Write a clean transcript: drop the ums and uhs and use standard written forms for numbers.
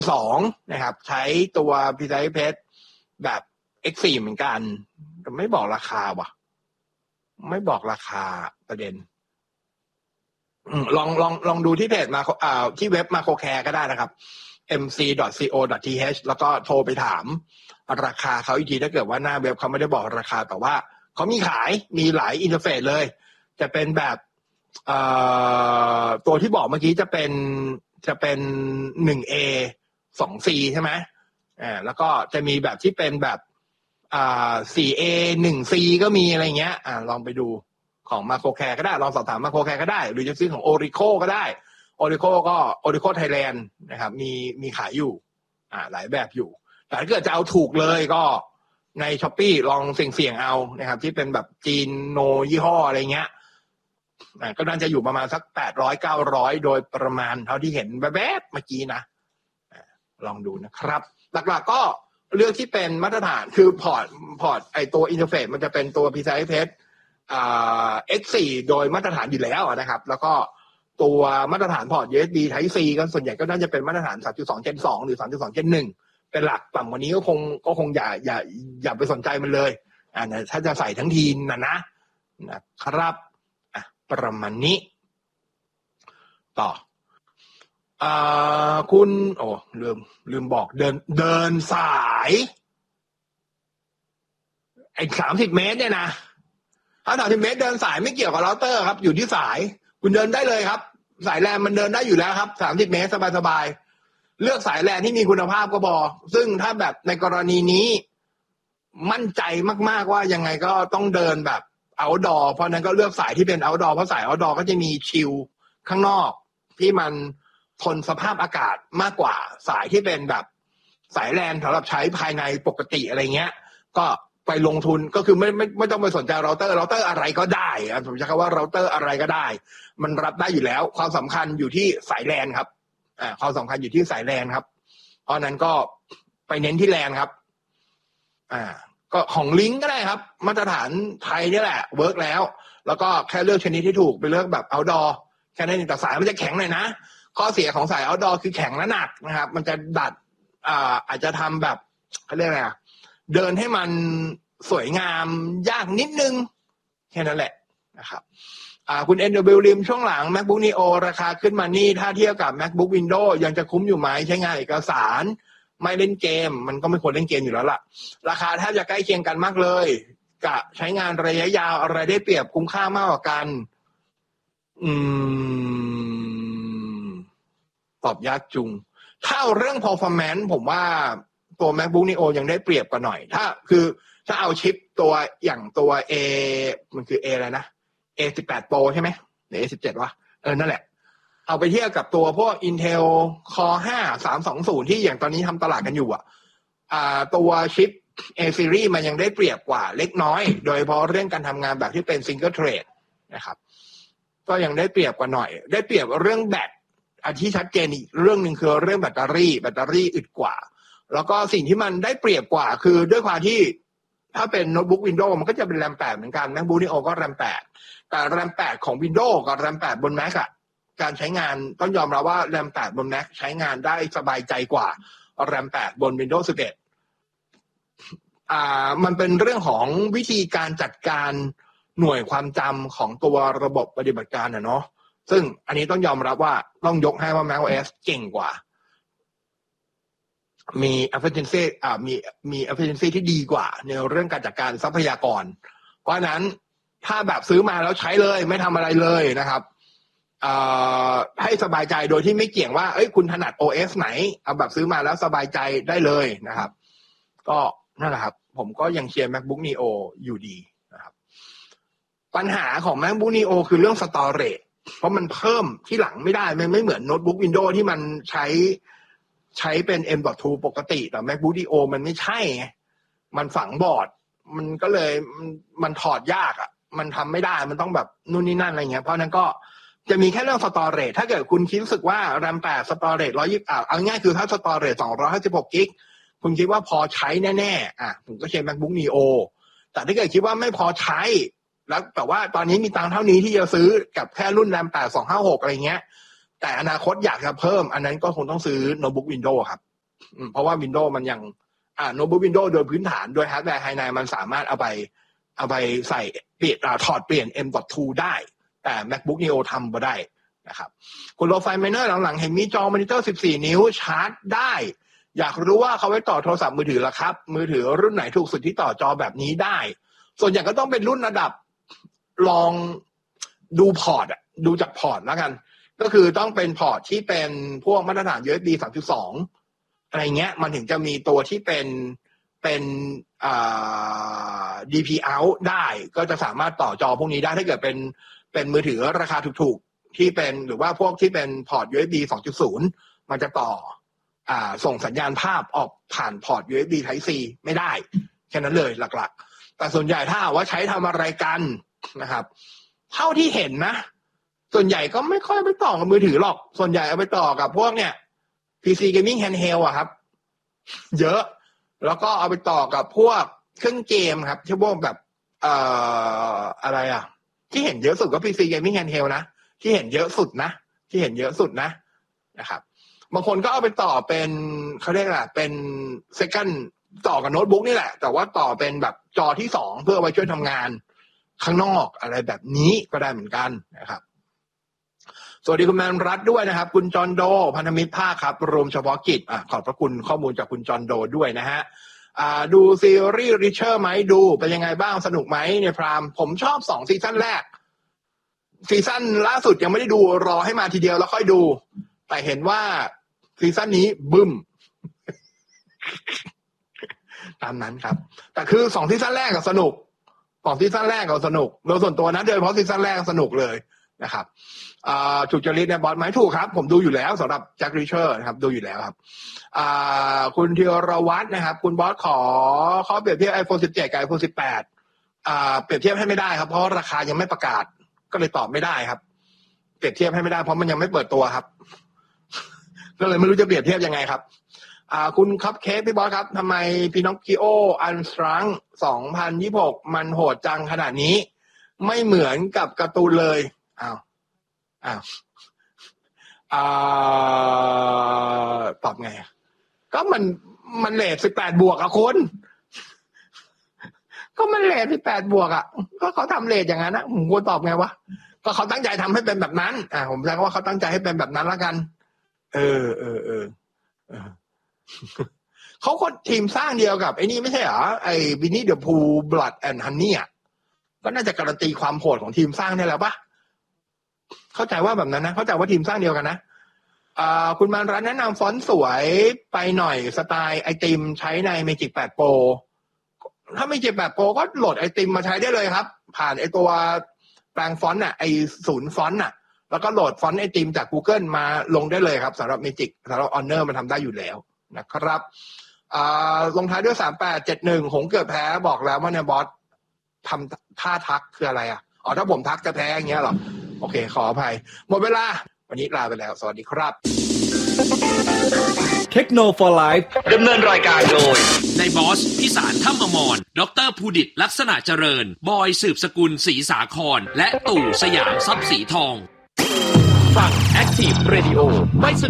2นะครับใช้ตัว PCI Express แบบ X4 เหมือนกันแต่ไม่บอกราคาว่ะไม่บอกราคาประเด็นลองดูที่เพจมาที่เว็บ MacroCare ก็ได้นะครับ mc.co.th แล้วก็โทรไปถามราคาเขาอีกทีถ้าเกิดว่าหน้าเว็บเขาไม่ได้บอกราคาแต่ว่าเขามีขายมีหลายอินเทอร์เฟซเลยจะเป็นแบบตัวที่บอกเมื่อกี้จะเป็น 1A 2C ใช่ไหมแล้วก็จะมีแบบที่เป็นแบบ4A 1C ก็มีอะไรเงี้ยลองไปดูของ MacroCare ก็ได้ลองสอบถาม MacroCare ก็ได้หรือจะซื้อของ Orico ก็ได้ Orico ก็ Orico Thailand นะครับมีขายอยู่หลายแบบอยู่แต่ถ้าเกิดจะเอาถูกเลยก็ใน Shopee ลองเสี่ยงเอานะครับที่เป็นแบบจีนโนยี่ห้ออะไรเงี้ยก็น่าจะอยู่ประมาณสัก800-900โดยประมาณเท่าที่เห็นแบบเมื่อกี้นะลองดูนะครับหลักๆก็เลือกที่เป็นมาตรฐานคือพอร์ตไอตัวอินเทอร์เฟซมันจะเป็นตัว PCI Express X4 โดยมาตรฐานอยู่แล้วนะครับแล้วก็ตัวมาตรฐานพอร์ต USB Type C ก็ส่วนใหญ่ก็น่าจะเป็นมาตรฐาน 3.2 Gen 2 หรือ 3.2 Gen 1เป็นหลักต่ำกว่านี้ก็คงอย่าไปสนใจมันเลยถ้าจะใส่ทั้งทีนะครับประมาณนี้ต่อคุณลืมบอกเดินสายไอ้30 เมตรเนี่ยนะถ้า30 เมตรเดินสายไม่เกี่ยวกับเราเตอร์ครับอยู่ที่สายคุณเดินได้เลยครับสายแลนมันเดินได้อยู่แล้วครับ30 เมตรสบายๆเลือกสายแลนที่มีคุณภาพก็พอซึ่งถ้าแบบในกรณีนี้มั่นใจมากๆว่ายังไงก็ต้องเดินแบบoutdoor เพราะนั้นก็เลือกสายที่เป็น outdoor เพราะสาย outdoor ก็จะมีชิลข้างนอกที่มันทนสภาพอากาศมากกว่าสายที่เป็นแบบสายแลนสำหรับใช้ภายในปกติอะไรเงี้ยก็ไปลงทุนก็คือไม่ต้องไปสนใจเราเตอร์อะไรก็ได้ผมจะคำว่าเราเตอร์อะไรก็ได้มันรับได้อยู่แล้วความสำคัญอยู่ที่สายแลนครับความสำคัญอยู่ที่สายแลนครับเพราะนั้นก็ไปเน้นที่แลนครับก็ของลิงก์ก็ได้ครับมาตรฐานไทยนี่แหละเวิร์กแล้วก็แค่เลือกชนิดที่ถูกไปเลือกแบบ outdoor แค่นั้นแต่สายมันจะแข็งหน่อยนะข้อเสียของสาย outdoor คือแข็งและหนักนะครับมันจะดัดอาจจะทำแบบเขาเรียกอะไรเดินให้มันสวยงามยากนิดนึงแค่นั้นแหละนะครับคุณ NW ริมช่วงหลัง MacBook Neo ราคาขึ้นมานี่ถ้าเทียบกับ MacBook Windows ยังจะคุ้มอยู่ไหมใช้งานเอกสารไม่เล่นเกมมันก็ไม่ควรเล่นเกมอยู่แล้วล่ะราคาแทบจะใกล้เคียงกันมากเลยกับใช้งานระยะยาวอะไรได้เปรียบคุ้มค่ามากกว่ากันตอบยากจุงถ้าเรื่อง performance ผมว่าตัว MacBook Neo ยังได้เปรียบกว่าหน่อยถ้าเอาชิปตัวอย่างตัว A มันคือ A อะไรนะ A18 Pro ใช่ไหมหรือ A17 วะนั่นแหละเอาไปเทียบกับตัวพวก Intel Core 5 320ที่อย่างตอนนี้ทำตลาดกันอยู่ตัวชิป A series มันยังได้เปรียบกว่าเล็กน้อยโดยเฉพาะเรื่องการทำงานแบบที่เป็น single thread นะครับก็ยังได้เปรียบกว่าหน่อยได้เปรียบเรื่องแบตที่ชัดเจนอีกเรื่องนึงคือเรื่องแบตเตอรี่อึดกว่าแล้วก็สิ่งที่มันได้เปรียบกว่าคือด้วยความที่ถ้าเป็นโน้ตบุ๊ก Windows มันก็จะเป็น RAM 8เหมือนกัน MacBook Neo ก็ RAM 8แต่ RAM 8ของ Windows กับ RAM 8บน Mac การใช้งานต้องยอมรับว่า RAM 8บน Mac ใช้งานได้สบายใจกว่า RAM 8บน Windows 11มันเป็นเรื่องของวิธีการจัดการหน่วยความจำของตัวระบบปฏิบัติการเนาะซึ่งอันนี้ต้องยอมรับว่าต้องยกให้ว่า macOS เก่งกว่ามี efficiency มี efficiency ที่ดีกว่าในเรื่องการจัดการทรัพยากรเพราะฉะนั้นถ้าแบบซื้อมาแล้วใช้เลยไม่ทำอะไรเลยนะครับให้สบายใจโดยที่ไม่เกี่ยงว่าคุณถนัด OS ไหนเอาแบบซื้อมาแล้วสบายใจได้เลยนะครับก็นั่นแหละครับผมก็ยังเชียร์ MacBook Neo อยู่ดีนะครับปัญหาของ MacBook Neo คือเรื่อง storage เพราะมันเพิ่มที่หลังไม่ได้มันไม่เหมือนโน้ตบุ๊ก Windows ที่มันใช้เป็น M.2 ปกติแต่ MacBook Neo มันไม่ใช่ไงมันฝังบอร์ดมันก็เลยมันถอดยากมันทำไม่ได้มันต้องแบบนู่นนี่นั่นอะไรเงี้ยเพราะนั้นก็จะมีแค่เรื่อง storage ถ้าเกิดคุณคิดรู้สึกว่า RAM 8 storage 120เอาง่ายคือถ้า storage 256 กิกคุณคิดว่าพอใช้แน่ๆผมก็ใช้ MacBook Neo แต่ถ้าเกิดคิดว่าไม่พอใช้แล้วแต่ว่าตอนนี้มีตังค์เท่านี้ที่จะซื้อกับแค่รุ่น RAM 8 256อะไรเงี้ยแต่อนาคตอยากจะเพิ่มอันนั้นก็คงต้องซื้อโน้ตบุ๊ก Windows ครับเพราะว่า Windows มันยังโน้ตบุ๊ก Windows โดยพื้นฐานโดยฮาร์ดแวร์ภายในมันสามารถเอาไปใส่เปลี่ยนถอดเปลี่ยน M.2 ได้แต่ MacBook Neo ทำบ่ได้นะครับคุณโลไฟไมเนอร์หลังๆเห็นมีจอมอนิเตอร์14นิ้วชาร์จได้อยากรู้ว่าเขาไว้ต่อโทรศัพท์มือถือละครับมือถือรุ่นไหนถูกสุดที่ต่อจอแบบนี้ได้ส่วนใหญ่ก็ต้องเป็นรุ่นระดับลองดูพอร์ตดูจากพอร์ตแล้วกันก็คือต้องเป็นพอร์ตที่เป็นพวกมาตรฐาน USB 3.2 อะไรเงี้ยมันถึงจะมีตัวที่เป็นDP out ได้ก็จะสามารถต่อจอพวกนี้ได้ถ้าเกิดเป็นมือถือราคาถูกๆที่เป็นหรือว่าพวกที่เป็นพอร์ต USB 2.0 มันจะต่อส่งสัญญาณภาพออกผ่านพอร์ต USB Type C ไม่ได้แค่นั้นเลยหลักๆแต่ส่วนใหญ่ถ้าว่าใช้ทำอะไรกันนะครับเท่าที่เห็นนะส่วนใหญ่ก็ไม่ค่อยไปต่อกับมือถือหรอกส่วนใหญ่เอาไปต่อกับพวกเนี่ย PC Gaming Handheld ครับเยอะแล้วก็เอาไปต่อกับพวกเครื่องเกมครับที่พวกแบบอะไรที่เห็นเยอะสุดก็ PC Gaming Handheld นะที่เห็นเยอะสุดนะครับบางคนก็เอาไปต่อเป็นเขาเรียกอะไรเป็น second ต่อกับโน้ตบุ๊กนี่แหละแต่ว่าต่อเป็นแบบจอที่2เพื่อไว้ช่วยทำงานข้างนอกอะไรแบบนี้ก็ได้เหมือนกันนะครับสวัสดีคุณแมนรัฐด้วยนะครับคุณจอนโดพันธมิตรภาคครับรวมเฉพาะกิจขอบพระคุณข้อมูลจากคุณจอนโดด้วยนะฮะดูซีรีส์ริชเชอร์ไหมดูเป็นยังไงบ้างสนุกไหมเนี่ยพรามผมชอบ2ซีซั่นแรกซีซั่นล่าสุดยังไม่ได้ดูรอให้มาทีเดียวแล้วค่อยดูแต่เห็นว่าซีซั่นนี้บึ้ม ตามนั้นครับแต่คือ2ซีซั่นแรกก็สนุก2ซีซั่นแรกก็สนุกโดยส่วนตัวนะโดยเฉพาะซีซั่นแรกสนุกเลยนะครับถูกจริตในบอสไหมถูกครับผมดูอยู่แล้วสำหรับแจ็คริชเชอร์นะครับดูอยู่แล้วครับคุณธีรวัฒน์นะครับคุณบอสขอเปรียบเทียบ iPhone 17 กับ iPhone 18เปรียบเทียบให้ไม่ได้ครับเพราะราคายังไม่ประกาศก็เลยตอบไม่ได้ครับเปรียบเทียบให้ไม่ได้เพราะมันยังไม่เปิดตัวครับ ก็เลยไม่รู้จะเปรียบเทียบยังไงครับคุณคัพเค้กพี่บอสครับทำไมพีนอคคิโออันสตรัง2026มันโหดจังขนาดนี้ไม่เหมือนกับการ์ตูนเลยตอบไงก็มันเรท18 บวกอะคุณก็มันเรท18 บวกอะก็เขาทำเรทอย่างนั้นนะผมควรตอบไงวะก็เขาตั้งใจทำให้เป็นแบบนั้นผมแปลว่าเขาตั้งใจให้เป็นแบบนั้นแล้วกันเขาคนทีมสร้างเดียวกับไอ้นี่ไม่ใช่เหรอไอ้วินนี่เดอะพูลบลัดแอนด์ฮันนี่อ่ะก็น่าจะการันตีความโหดของทีมสร้างนี่แหละปะเข้าใจว่าแบบนั้นนะเข้าใจว่าทีมสร้างเดียวกันนะคุณมานรัตน์แนะนำฟอนต์สวยไปหน่อยสไตล์ไอติมใช้ใน Magic 8 Pro ถ้า Magic 8 Pro ก็โหลดไอติมมาใช้ได้เลยครับผ่านไอตัวแปลงฟอนต์น่ะไอ0 ฟอนต์น่ะแล้วก็โหลดฟอนต์ไอติมจาก Google มาลงได้เลยครับสำหรับ Magic สำหรับ Honor มันทำได้อยู่แล้วนะครับลงท้ายด้วย3871หงเกิดแพ้บอกแล้วว่าเนี่ยบอสทำท่าทักคืออะไรถ้าผมทักจะแพ้อย่างเงี้ยหรอโอเคขออภัยหมดเวลาวันนี้ลาไปแล้วสวัสดีครับ Techno for Life ดำเนินรายการโดยในบอสพิสารถ้ำอมรดรภูดิตลักษณะเจริญบอยสืบสกุลศรีสาครและตู่สยามทรัพย์สีทองฟัง Active Radio ไม่ส